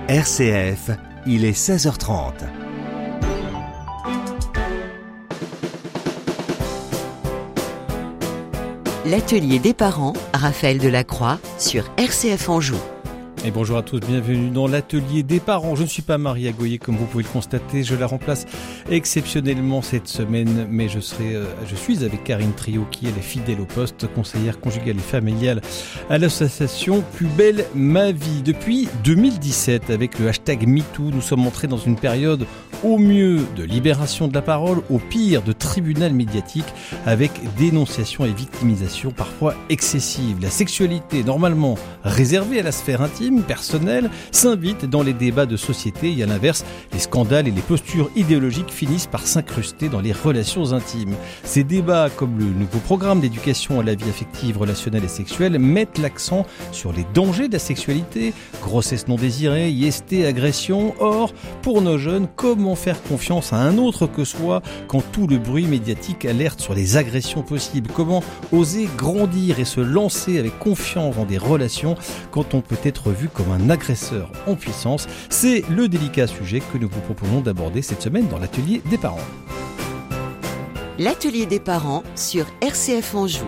RCF, il est 16h30. L'atelier des parents, Raphaël Delacroix, sur RCF Anjou. Et bonjour à tous, bienvenue dans l'atelier des parents. Je ne suis pas Maria Goyer, comme vous pouvez le constater, je la remplace exceptionnellement cette semaine, mais je suis avec Karine Trio, qui elle est fidèle au poste, conseillère conjugale et familiale à l'association Plus belle ma vie. Depuis 2017, avec le hashtag MeToo, nous sommes entrés dans une période au mieux de libération de la parole, au pire de tribunal médiatique, avec dénonciation et victimisation parfois excessives. La sexualité, normalement réservée à la sphère intime, personnelle, s'invite dans les débats de société et à l'inverse, les scandales et les postures idéologiques finissent par s'incruster dans les relations intimes. Ces débats, comme le nouveau programme d'éducation à la vie affective, relationnelle et sexuelle, mettent l'accent sur les dangers de la sexualité, grossesse non désirée, IST, agression. Or, pour nos jeunes, comment faire confiance à un autre que soi quand tout le bruit médiatique alerte sur les agressions possibles? Comment oser grandir et se lancer avec confiance dans des relations quand on peut être vu comme un agresseur en puissance? C'est le délicat sujet que nous vous proposons d'aborder cette semaine dans l'atelier des parents. L'atelier des parents sur RCF Anjou.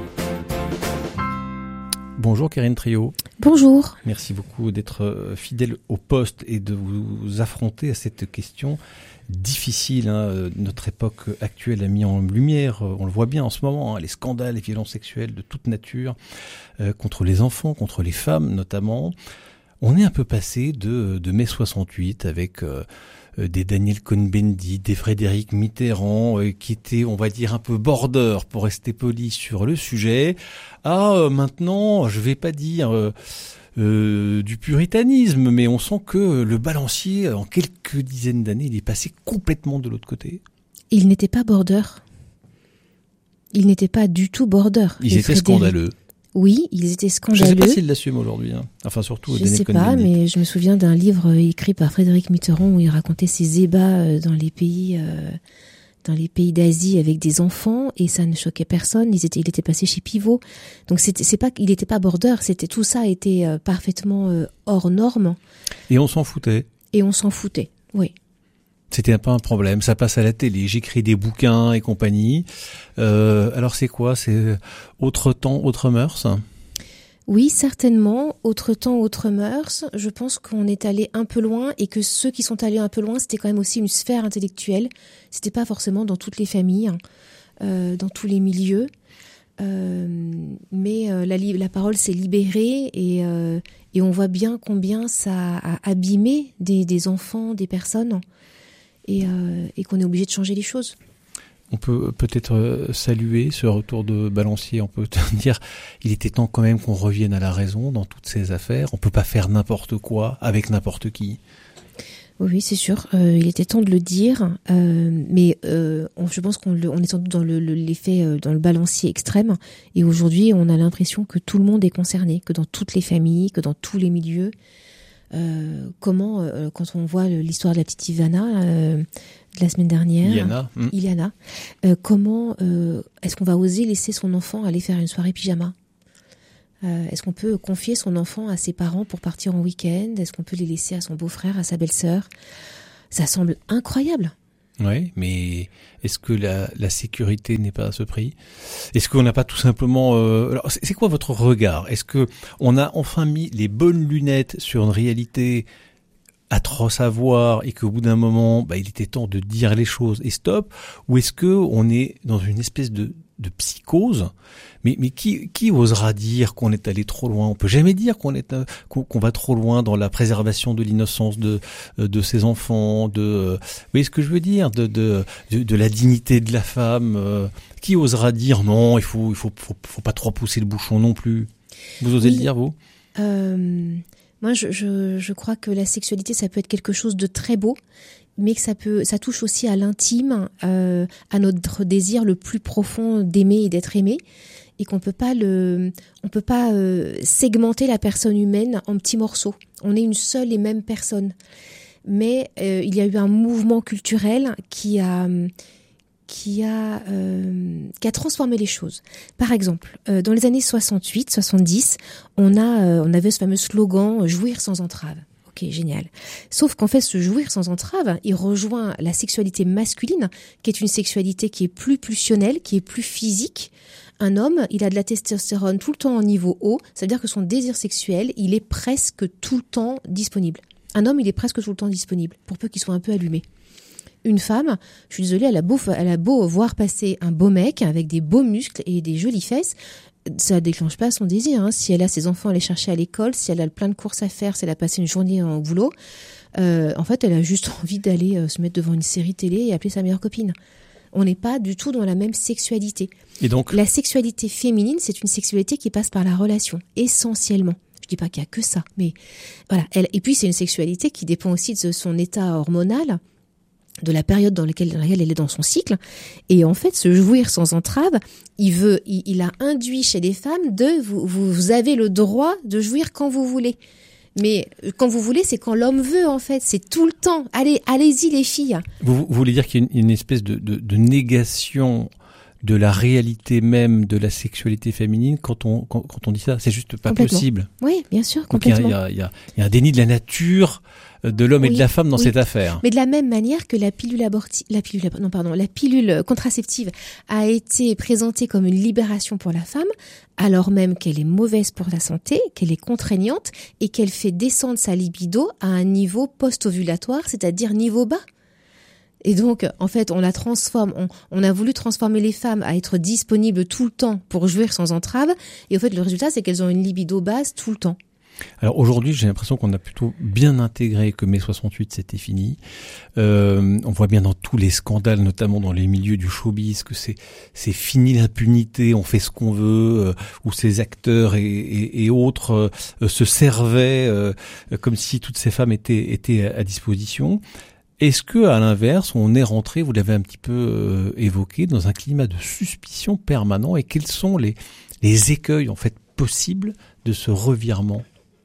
Bonjour Karine Trio. Bonjour. Merci beaucoup d'être fidèle au poste et de vous affronter à cette question difficile. Notre époque actuelle a mis en lumière, on le voit bien en ce moment, les scandales et violences sexuelles de toute nature, contre les enfants, contre les femmes notamment. On est un peu passé de mai 68 avec des Daniel Cohn-Bendit, des Frédéric Mitterrand, qui étaient, on va dire, un peu border, pour rester poli sur le sujet, à maintenant, je vais pas dire du puritanisme, mais on sent que le balancier, en quelques dizaines d'années, il est passé complètement de l'autre côté. Il n'était pas border. Il n'était pas du tout border. Ils étaient scandaleux. Oui, ils étaient scandaleux. Je ne sais pas s'ils l'assument aujourd'hui. Enfin, surtout je Daniel Cohn-Bendit. Je ne sais pas, mais je me souviens d'un livre écrit par Frédéric Mitterrand où il racontait ses ébats dans les pays d'Asie avec des enfants, et ça ne choquait personne. Il était passé chez Pivot. Donc c'est pas qu'il n'était pas border, c'était tout ça était parfaitement hors norme. Et on s'en foutait. Oui. C'était pas un problème, ça passe à la télé, j'écris des bouquins et compagnie. Alors c'est quoi? C'est autre temps, autre mœurs? Oui, certainement. Autre temps, autre mœurs. Je pense qu'on est allé un peu loin, et que ceux qui sont allés un peu loin, c'était quand même aussi une sphère intellectuelle. C'était pas forcément dans toutes les familles, dans tous les milieux. Mais la parole s'est libérée, et on voit bien combien ça a abîmé des enfants, des personnes. Et qu'on est obligé de changer les choses. On peut peut-être saluer ce retour de balancier. On peut dire il était temps quand même qu'on revienne à la raison dans toutes ces affaires. On peut pas faire n'importe quoi avec n'importe qui. Oui, c'est sûr. Il était temps de le dire. Mais je pense qu'on est sans doute dans l'effet, dans le balancier extrême. Et aujourd'hui, on a l'impression que tout le monde est concerné, que dans toutes les familles, que dans tous les milieux. Comment, quand on voit l'histoire de la petite Ivana de la semaine dernière, Iliana, comment est-ce qu'on va oser laisser son enfant aller faire une soirée pyjama? Est-ce qu'on peut confier son enfant à ses parents pour partir en week-end? Est-ce qu'on peut les laisser à son beau-frère, à sa belle-sœur? Ça semble incroyable. Oui, mais est-ce que la sécurité n'est pas à ce prix? Est-ce qu'on n'a pas tout simplement... Alors, c'est quoi votre regard? Est-ce que on a enfin mis les bonnes lunettes sur une réalité atroce à voir, et qu'au bout d'un moment, il était temps de dire les choses et stop? Ou est-ce que on est dans une espèce de psychose? Mais qui osera dire qu'on est allé trop loin? On peut jamais dire qu'on va trop loin dans la préservation de l'innocence de ces enfants, vous voyez ce que je veux dire, de la dignité de la femme. Qui osera dire non, il faut pas trop pousser le bouchon non plus? Vous osez le dire, vous? Moi, je crois que la sexualité, ça peut être quelque chose de très beau, mais que ça touche aussi à l'intime, à notre désir le plus profond d'aimer et d'être aimé, et qu'on peut pas segmenter la personne humaine en petits morceaux. On est une seule et même personne. Mais il y a eu un mouvement culturel qui a transformé les choses. Par exemple, dans les années 68, 70, on avait ce fameux slogan « jouir sans entrave ». Ok, génial. Sauf qu'en fait, ce jouir sans entrave, il rejoint la sexualité masculine, qui est une sexualité qui est plus pulsionnelle, qui est plus physique. Un homme, il a de la testostérone tout le temps en niveau haut, ça veut dire que son désir sexuel, il est presque tout le temps disponible. Un homme, il est presque tout le temps disponible, pour peu qu'il soit un peu allumé. Une femme, je suis désolée, elle a beau voir passer un beau mec avec des beaux muscles et des jolies fesses, ça déclenche pas son désir. Si elle a ses enfants à aller chercher à l'école, si elle a plein de courses à faire, si elle a passé une journée au boulot, en fait, elle a juste envie d'aller se mettre devant une série télé et appeler sa meilleure copine. On n'est pas du tout dans la même sexualité. Et donc, la sexualité féminine, c'est une sexualité qui passe par la relation, essentiellement. Je dis pas qu'il y a que ça, mais voilà. Et puis, c'est une sexualité qui dépend aussi de son état hormonal, de la période dans laquelle elle est dans son cycle. Et en fait, ce jouir sans entrave, il a induit chez les femmes vous avez le droit de jouir quand vous voulez. Mais quand vous voulez, c'est quand l'homme veut, en fait. C'est tout le temps. Allez-y, les filles. Vous voulez dire qu'il y a une espèce de négation de la réalité même de la sexualité féminine quand on dit ça? C'est juste pas possible. Oui, bien sûr, complètement. Il y a un déni de la nature de l'homme et de la femme dans cette affaire. Mais de la même manière que la pilule contraceptive a été présentée comme une libération pour la femme, alors même qu'elle est mauvaise pour la santé, qu'elle est contraignante et qu'elle fait descendre sa libido à un niveau post-ovulatoire, c'est-à-dire niveau bas. Et donc, en fait, on a voulu transformer les femmes à être disponibles tout le temps pour jouir sans entrave. Et au fait, le résultat, c'est qu'elles ont une libido basse tout le temps. Alors aujourd'hui, j'ai l'impression qu'on a plutôt bien intégré que mai 68, c'était fini. On voit bien dans tous les scandales, notamment dans les milieux du showbiz, que c'est fini l'impunité, on fait ce qu'on veut, où ces acteurs et autres se servaient comme si toutes ces femmes étaient à disposition. Est-ce que, à l'inverse, on est rentré, vous l'avez un petit peu évoqué, dans un climat de suspicion permanent, et quels sont les écueils en fait possibles de ce revirement?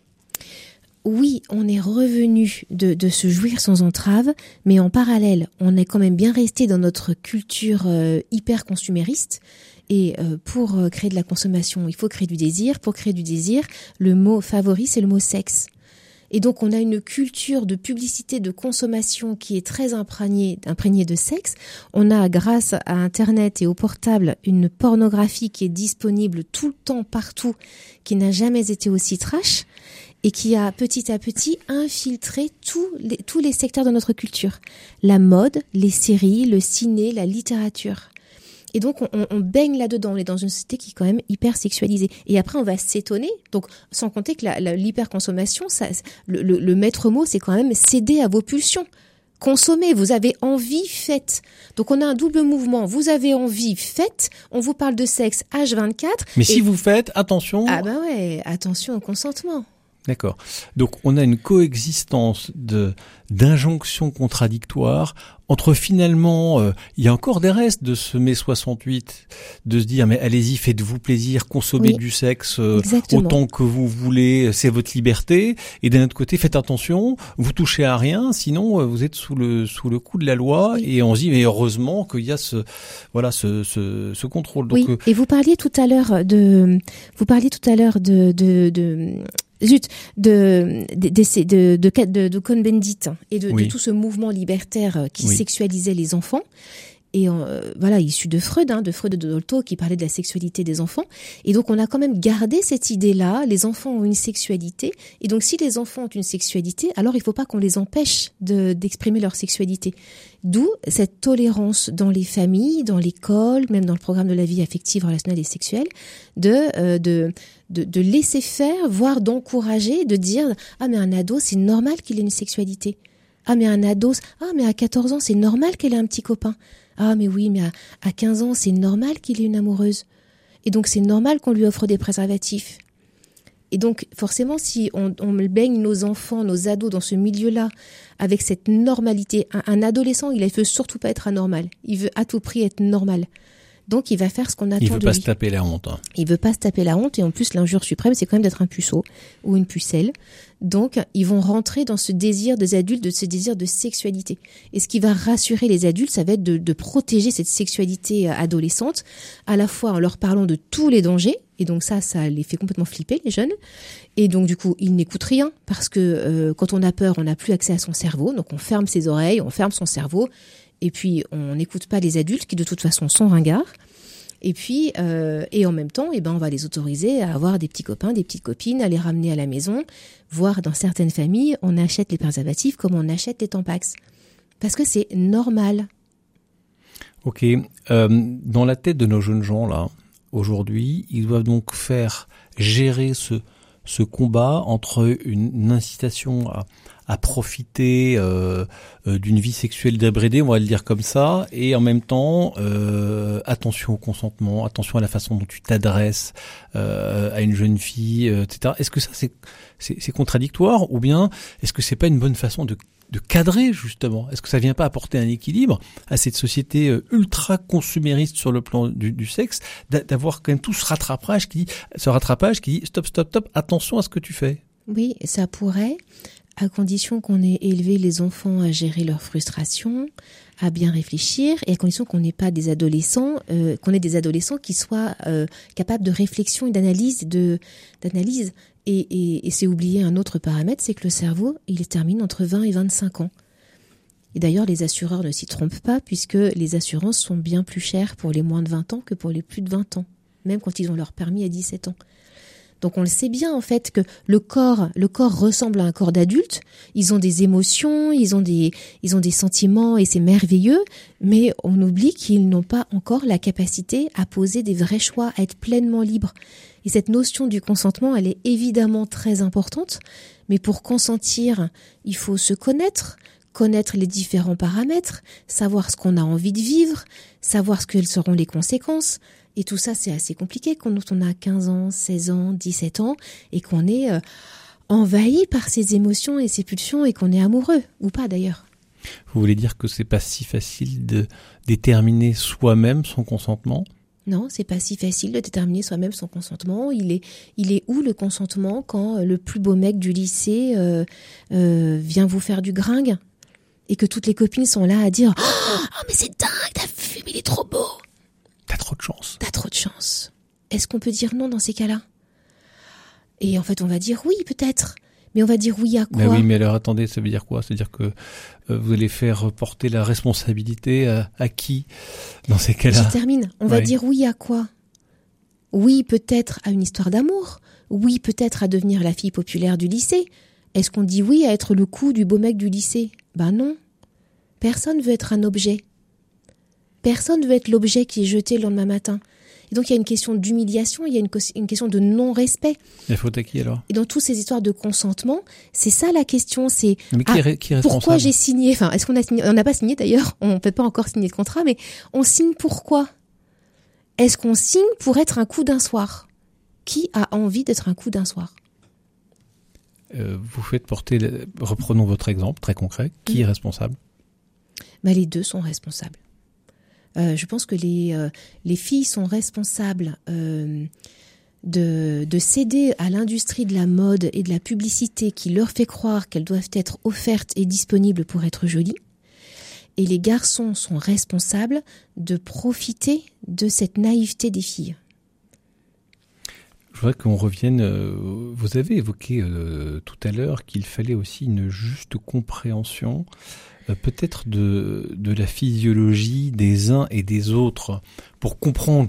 Oui, on est revenu de se jouir sans entrave, mais en parallèle, on est quand même bien resté dans notre culture hyper consumériste. Et pour créer de la consommation, il faut créer du désir. Pour créer du désir, le mot favori, c'est le mot sexe. Et donc, on a une culture de publicité, de consommation qui est très imprégnée de sexe. On a, grâce à Internet et au portable, une pornographie qui est disponible tout le temps, partout, qui n'a jamais été aussi trash et qui a petit à petit infiltré tous les secteurs de notre culture. La mode, les séries, le ciné, la littérature. Et donc, on baigne là-dedans. On est dans une société qui est quand même hyper sexualisée. Et après, on va s'étonner. Donc, sans compter que l'hyperconsommation, le maître mot, c'est quand même céder à vos pulsions. Consommez, vous avez envie, faites. Donc, on a un double mouvement. Vous avez envie, faites. On vous parle de sexe H24. Mais si vous faites, attention. Ah bah ouais, attention au consentement. D'accord. Donc, on a une coexistence d'injonctions contradictoires entre finalement, il y a encore des restes de ce mai 68, de se dire, mais allez-y, faites-vous plaisir, consommez du sexe autant que vous voulez, c'est votre liberté. Et d'un autre côté, faites attention, vous touchez à rien, sinon vous êtes sous le coup de la loi. Et on se dit, mais heureusement qu'il y a ce contrôle. Donc, oui. Et vous parliez tout à l'heure de Cohn-Bendit et de tout ce mouvement libertaire qui sexualisait les enfants. Et issu de Freud et de Dolto, qui parlait de la sexualité des enfants. Et donc, on a quand même gardé cette idée-là. Les enfants ont une sexualité. Et donc, si les enfants ont une sexualité, alors il ne faut pas qu'on les empêche d'exprimer leur sexualité. D'où cette tolérance dans les familles, dans l'école, même dans le programme de la vie affective, relationnelle et sexuelle, de laisser faire, voire d'encourager, de dire « Ah, mais un ado, c'est normal qu'il ait une sexualité. Ah, mais un ado, mais à 14 ans, c'est normal qu'elle ait un petit copain. Ah, mais oui, mais à 15 ans, c'est normal qu'il ait une amoureuse. Et donc, c'est normal qu'on lui offre des préservatifs. » Et donc, forcément, si on baigne nos enfants, nos ados dans ce milieu-là, avec cette normalité, un adolescent, il ne veut surtout pas être anormal. Il veut à tout prix être normal. Donc, il va faire ce qu'on attend de lui. Il veut pas se taper la honte. Il veut pas se taper la honte. Et en plus, l'injure suprême, c'est quand même d'être un puceau ou une pucelle. Donc, ils vont rentrer dans ce désir des adultes, de ce désir de sexualité. Et ce qui va rassurer les adultes, ça va être de protéger cette sexualité adolescente, à la fois en leur parlant de tous les dangers, Et donc ça les fait complètement flipper, les jeunes. Et donc du coup, ils n'écoutent rien parce que quand on a peur, on n'a plus accès à son cerveau. Donc on ferme ses oreilles, on ferme son cerveau. Et puis on n'écoute pas les adultes qui de toute façon sont ringards. Et puis et en même temps, on va les autoriser à avoir des petits copains, des petites copines, à les ramener à la maison. Voire dans certaines familles, on achète les préservatifs comme on achète les Tampax. Parce que c'est normal. Ok. Dans la tête de nos jeunes gens, là, aujourd'hui, ils doivent donc gérer ce combat entre une incitation à profiter d'une vie sexuelle débridée, on va le dire comme ça, et en même temps, attention au consentement, attention à la façon dont tu t'adresses à une jeune fille, etc. Est-ce que ça, c'est contradictoire, ou bien est-ce que c'est pas une bonne façon de cadrer, justement? Est-ce que ça vient pas apporter un équilibre à cette société ultra consumériste sur le plan du sexe, d'avoir quand même tout ce rattrapage qui dit stop, attention à ce que tu fais? Oui, ça pourrait, à condition qu'on ait élevé les enfants à gérer leurs frustrations, à bien réfléchir, et à condition qu'on n'ait pas des adolescents, qui soient capables de réflexion et d'analyse, Et c'est oublier un autre paramètre, c'est que le cerveau, il termine entre 20 et 25 ans. Et d'ailleurs, les assureurs ne s'y trompent pas, puisque les assurances sont bien plus chères pour les moins de 20 ans que pour les plus de 20 ans, même quand ils ont leur permis à 17 ans. Donc on le sait bien en fait que le corps ressemble à un corps d'adulte, ils ont des émotions, ils ont des sentiments et c'est merveilleux, mais on oublie qu'ils n'ont pas encore la capacité à poser des vrais choix, à être pleinement libres. Et cette notion du consentement, elle est évidemment très importante, mais pour consentir, il faut se connaître les différents paramètres, savoir ce qu'on a envie de vivre, savoir quelles seront les conséquences. Et tout ça, c'est assez compliqué quand on a 15 ans, 16 ans, 17 ans et qu'on est envahi par ses émotions et ses pulsions et qu'on est amoureux, ou pas d'ailleurs. Vous voulez dire que c'est pas si facile de déterminer soi-même son consentement ? Non, c'est pas si facile de déterminer soi-même son consentement. Il est où le consentement quand le plus beau mec du lycée vient vous faire du gringue et que toutes les copines sont là à dire « Oh, mais c'est dingue, t'as vu, mais il est trop beau !» T'as trop de chance. T'as trop de chance. Est-ce qu'on peut dire non dans ces cas-là ? Et en fait, on va dire oui, peut-être. Mais on va dire oui à quoi ? Mais oui, mais alors attendez, ça veut dire quoi ? C'est-à-dire que vous allez faire porter la responsabilité à qui dans ces cas-là ? Je termine. On va dire oui à quoi ? Oui, peut-être à une histoire d'amour. Oui, peut-être à devenir la fille populaire du lycée. Est-ce qu'on dit oui à être le coup du beau mec du lycée ? Ben non. Personne veut être un objet. Personne ne veut être l'objet qui est jeté le lendemain matin. Et donc il y a une question d'humiliation, il y a une question de non-respect. La faute à qui alors ? Et dans toutes ces histoires de consentement, c'est ça la question, c'est mais qui est responsable ? Pourquoi j'ai signé ? Enfin, est-ce qu'on a signé ? On n'a pas signé d'ailleurs, on ne peut pas encore signer de contrat, mais on signe pourquoi ? Est-ce qu'on signe pour être un coup d'un soir ? Qui a envie d'être un coup d'un soir ? Vous faites porter, reprenons votre exemple très concret, qui est responsable ? Les deux sont responsables. Je pense que les filles sont responsables de céder à l'industrie de la mode et de la publicité qui leur fait croire qu'elles doivent être offertes et disponibles pour être jolies. Et les garçons sont responsables de profiter de cette naïveté des filles. Je voudrais qu'on revienne, vous avez évoqué tout à l'heure qu'il fallait aussi une juste compréhension peut-être de la physiologie des uns et des autres pour comprendre